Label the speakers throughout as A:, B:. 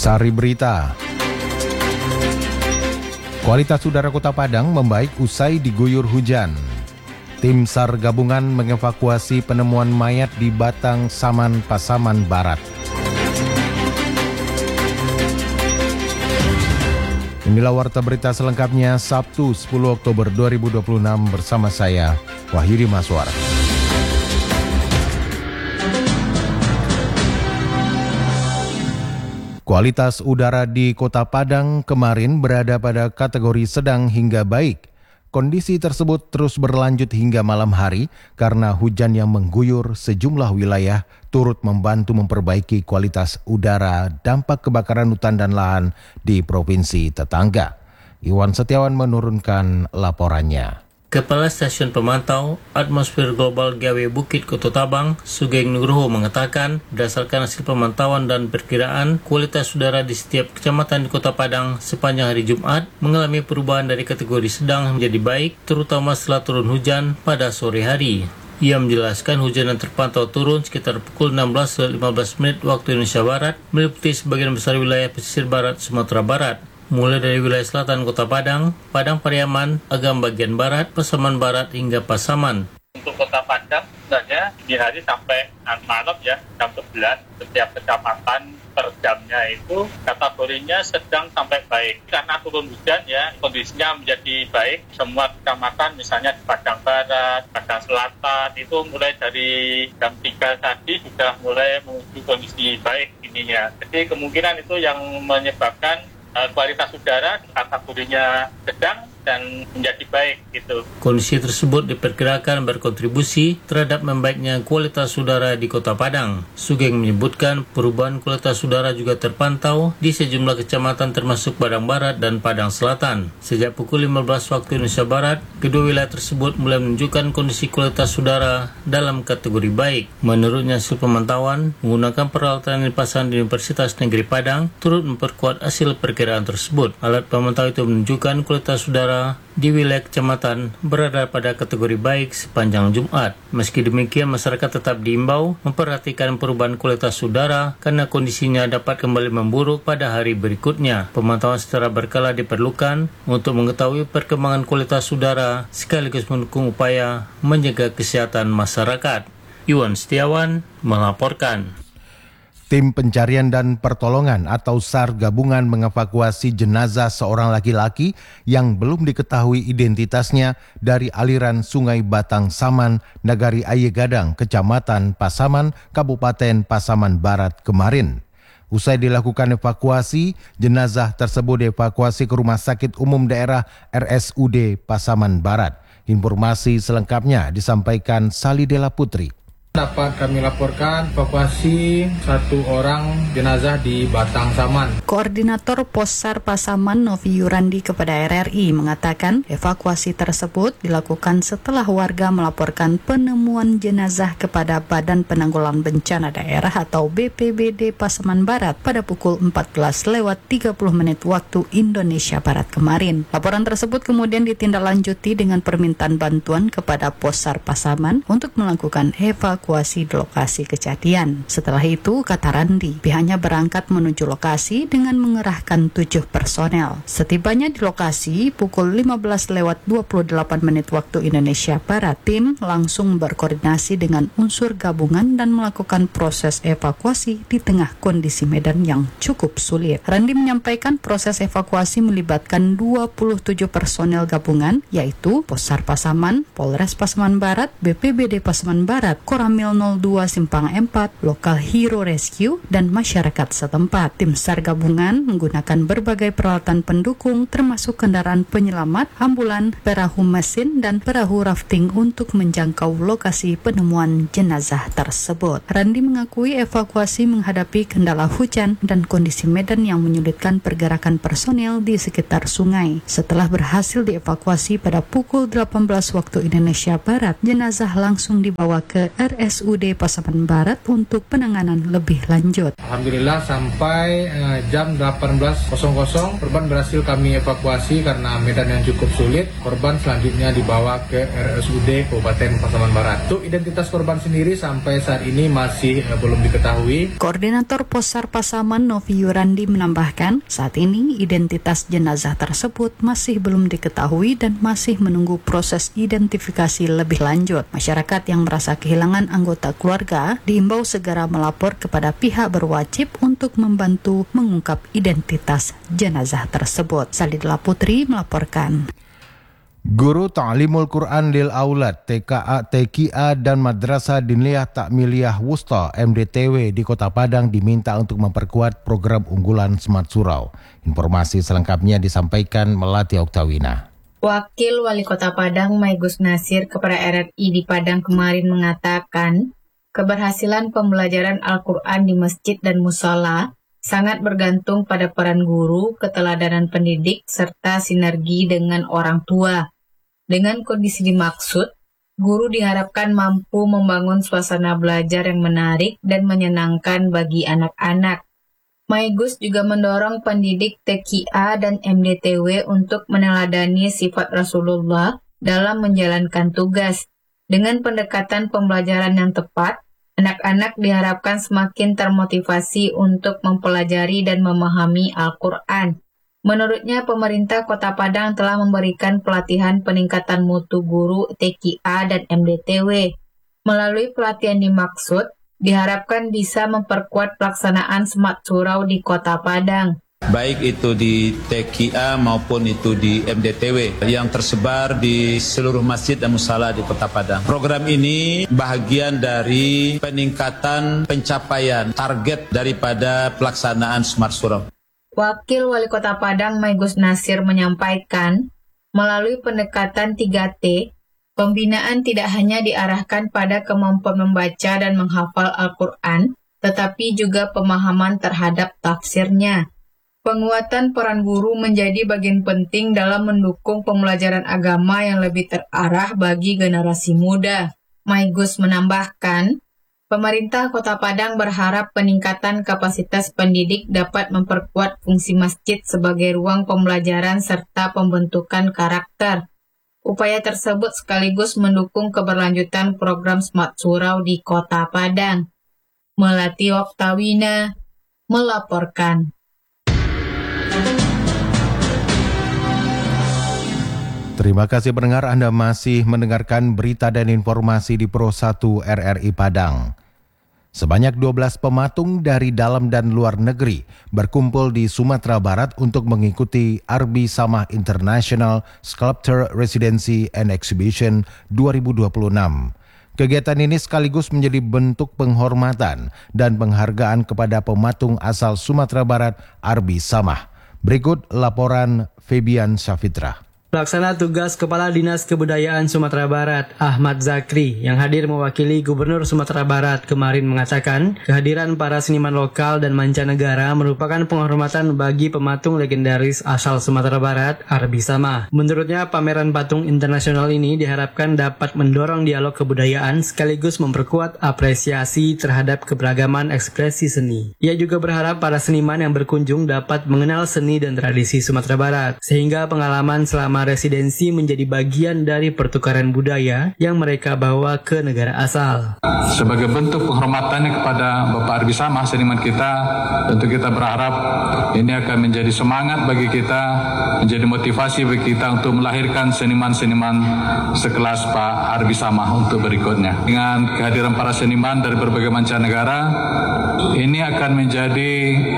A: Sari berita. Kualitas udara Kota Padang membaik usai diguyur hujan. Tim SAR gabungan mengevakuasi penemuan mayat di Batang Saman, Pasaman Barat. Inilah warta berita selengkapnya Sabtu 10 Oktober 2026 bersama saya, Wahyudi Maswar. Kualitas udara di Kota Padang kemarin berada pada kategori sedang hingga baik. Kondisi tersebut terus berlanjut hingga malam hari karena hujan yang mengguyur sejumlah wilayah turut membantu memperbaiki kualitas udara dampak kebakaran hutan dan lahan di provinsi tetangga. Iwan Setiawan menurunkan laporannya.
B: Kepala Stasiun Pemantau Atmosfer Global Gawe Bukit Kota Tabang, Sugeng Nugroho mengatakan, berdasarkan hasil pemantauan dan perkiraan, kualitas udara di setiap kecamatan di Kota Padang sepanjang hari Jumat mengalami perubahan dari kategori sedang menjadi baik, terutama setelah turun hujan pada sore hari. Ia menjelaskan hujan yang terpantau turun sekitar pukul 16.15 menit waktu Indonesia Barat, meliputi sebagian besar wilayah pesisir barat Sumatera Barat. Mulai dari wilayah selatan Kota Padang, Padang Pariaman, Agam bagian barat, Pasaman Barat hingga Pasaman.
C: Untuk Kota Padang, sebenarnya di hari sampai malam ya, jam 11, setiap kecamatan per jamnya itu kategorinya sedang sampai baik. Karena turun hujan ya, kondisinya menjadi baik. Semua kecamatan misalnya di Padang Barat, Padang Selatan, itu mulai dari jam 3 tadi sudah mulai menuju kondisi baik ininya. Jadi kemungkinan itu yang menyebabkan kualitas udara kategorinya sedang dan menjadi baik gitu.
B: Kondisi tersebut diperkirakan berkontribusi terhadap membaiknya kualitas udara di Kota Padang. Sugeng menyebutkan perubahan kualitas udara juga terpantau di sejumlah kecamatan termasuk Padang Barat dan Padang Selatan. Sejak pukul 15 waktu Indonesia Barat, kedua wilayah tersebut mulai menunjukkan kondisi kualitas udara dalam kategori baik. Menurutnya hasil pemantauan menggunakan peralatan yang dipasang di Universitas Negeri Padang turut memperkuat hasil perkiraan tersebut. Alat pemantau itu menunjukkan kualitas udara di wilayah kecamatan berada pada kategori baik sepanjang Jumat. Meski demikian, masyarakat tetap diimbau memperhatikan perubahan kualitas udara karena kondisinya dapat kembali memburuk pada hari berikutnya. Pemantauan secara berkala diperlukan untuk mengetahui perkembangan kualitas udara sekaligus mendukung upaya menjaga kesehatan masyarakat. Iwan Setiawan melaporkan.
A: Tim Pencarian dan Pertolongan atau SAR gabungan mengevakuasi jenazah seorang laki-laki yang belum diketahui identitasnya dari aliran Sungai Batang Saman, Nagari Ayegadang, Kecamatan Pasaman, Kabupaten Pasaman Barat kemarin. Usai dilakukan evakuasi, jenazah tersebut dievakuasi ke Rumah Sakit Umum Daerah RSUD Pasaman Barat. Informasi selengkapnya disampaikan Salidela Putri.
D: Dapat kami laporkan evakuasi satu orang jenazah di Batang Saman.
E: Koordinator Possar Pasaman Novi Yurandi kepada RRI mengatakan evakuasi tersebut dilakukan setelah warga melaporkan penemuan jenazah kepada Badan Penanggulangan Bencana Daerah atau BPBD Pasaman Barat pada pukul 14:30 waktu Indonesia Barat kemarin. Laporan tersebut kemudian ditindaklanjuti dengan permintaan bantuan kepada Possar Pasaman untuk melakukan evakuasi di lokasi kejadian. Setelah itu, kata Randi, pihaknya berangkat menuju lokasi dengan mengerahkan 7 personel. Setibanya di lokasi, pukul 15:28 waktu Indonesia Barat, tim langsung berkoordinasi dengan unsur gabungan dan melakukan proses evakuasi di tengah kondisi medan yang cukup sulit. Randi menyampaikan proses evakuasi melibatkan 27 personel gabungan, yaitu Possar Pasaman, Polres Pasaman Barat, BPBD Pasaman Barat, Koramil 02 Simpang 4, Lokal Hero Rescue, dan masyarakat setempat. Tim SAR gabungan menggunakan berbagai peralatan pendukung termasuk kendaraan penyelamat, ambulan, perahu mesin, dan perahu rafting untuk menjangkau lokasi penemuan jenazah tersebut. Randi mengakui evakuasi menghadapi kendala hujan dan kondisi medan yang menyulitkan pergerakan personel di sekitar sungai. Setelah berhasil dievakuasi pada pukul 18 waktu Indonesia Barat, jenazah langsung dibawa ke RS RSUD Pasaman Barat untuk penanganan lebih lanjut.
D: Alhamdulillah sampai jam 18.00 korban berhasil kami evakuasi karena medan yang cukup sulit. Korban selanjutnya dibawa ke RSUD Kabupaten Pasaman Barat. Untuk identitas korban sendiri sampai saat ini masih belum diketahui.
E: Koordinator Possar Pasaman Novi Yurandi menambahkan, saat ini identitas jenazah tersebut masih belum diketahui dan masih menunggu proses identifikasi lebih lanjut. Masyarakat yang merasa kehilangan anggota keluarga diimbau segera melapor kepada pihak berwajib untuk membantu mengungkap identitas jenazah tersebut. Salidla Putri melaporkan.
A: Guru Ta'limul Quran lil Aulad TKA dan Madrasah Diniyah Takmiliyah Wusta MDTW di Kota Padang diminta untuk memperkuat program unggulan Smart Surau. Informasi selengkapnya disampaikan Melati Oktawina.
F: Wakil Wali Kota Padang Maigus Nasir kepada RRI di Padang kemarin mengatakan, keberhasilan pembelajaran Al-Quran di masjid dan musala sangat bergantung pada peran guru, keteladanan pendidik, serta sinergi dengan orang tua. Dengan kondisi dimaksud, guru diharapkan mampu membangun suasana belajar yang menarik dan menyenangkan bagi anak-anak. Maigus juga mendorong pendidik TKA dan MDTW untuk meneladani sifat Rasulullah dalam menjalankan tugas. Dengan pendekatan pembelajaran yang tepat, anak-anak diharapkan semakin termotivasi untuk mempelajari dan memahami Al-Quran. Menurutnya, pemerintah Kota Padang telah memberikan pelatihan peningkatan mutu guru TKA dan MDTW. Melalui pelatihan dimaksud, diharapkan bisa memperkuat pelaksanaan Smart Surau di Kota Padang.
G: Baik itu di TKA maupun itu di MDTW yang tersebar di seluruh masjid dan musala di Kota Padang. Program ini bahagian dari peningkatan pencapaian target daripada pelaksanaan Smart Surau.
F: Wakil Wali Kota Padang Maigus Nasir menyampaikan, melalui pendekatan 3T, pembinaan tidak hanya diarahkan pada kemampuan membaca dan menghafal Al-Quran, tetapi juga pemahaman terhadap tafsirnya. Penguatan peran guru menjadi bagian penting dalam mendukung pembelajaran agama yang lebih terarah bagi generasi muda. Maigus menambahkan, pemerintah Kota Padang berharap peningkatan kapasitas pendidik dapat memperkuat fungsi masjid sebagai ruang pembelajaran serta pembentukan karakter. Upaya tersebut sekaligus mendukung keberlanjutan program Smart Surau di Kota Padang. Melati Oktawina melaporkan.
A: Terima kasih pendengar, Anda masih mendengarkan berita dan informasi di Pro 1 RRI Padang. Sebanyak 12 pematung dari dalam dan luar negeri berkumpul di Sumatera Barat untuk mengikuti Arbi Samah International Sculpture Residency and Exhibition 2026. Kegiatan ini sekaligus menjadi bentuk penghormatan dan penghargaan kepada pematung asal Sumatera Barat Arbi Samah. Berikut laporan Febian Syafitra.
H: Pelaksana tugas Kepala Dinas Kebudayaan Sumatera Barat, Ahmad Zakri, yang hadir mewakili Gubernur Sumatera Barat kemarin mengatakan, kehadiran para seniman lokal dan mancanegara merupakan penghormatan bagi pematung legendaris asal Sumatera Barat, Arbi Samah. Menurutnya, pameran patung internasional ini diharapkan dapat mendorong dialog kebudayaan sekaligus memperkuat apresiasi terhadap keberagaman ekspresi seni. Ia juga berharap para seniman yang berkunjung dapat mengenal seni dan tradisi Sumatera Barat, sehingga pengalaman selama residensi menjadi bagian dari pertukaran budaya yang mereka bawa ke negara asal.
I: Sebagai bentuk penghormatannya kepada Bapak Arbi Samah, seniman kita, tentu kita berharap ini akan menjadi semangat bagi kita, menjadi motivasi bagi kita untuk melahirkan seniman-seniman sekelas Pak Arbi Samah untuk berikutnya. Dengan kehadiran para seniman dari berbagai mancanegara, ini akan menjadi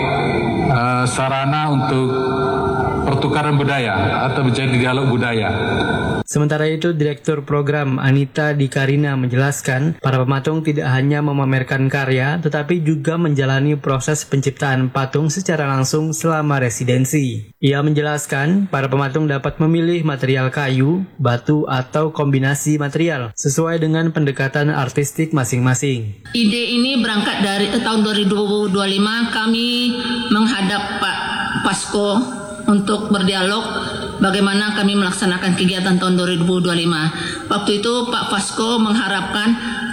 I: sarana untuk pertukaran budaya atau menjadi dialog budaya.
H: Sementara itu, Direktur Program Anita Dikarina menjelaskan, para pematung tidak hanya memamerkan karya, tetapi juga menjalani proses penciptaan patung secara langsung selama residensi. Ia menjelaskan, para pematung dapat memilih material kayu, batu, atau kombinasi material, sesuai dengan pendekatan artistik masing-masing.
J: Ide ini berangkat dari tahun 2025, kami menghadap Pak Pasko untuk berdialog bagaimana kami melaksanakan kegiatan tahun 2025. Waktu itu Pak Pasko mengharapkan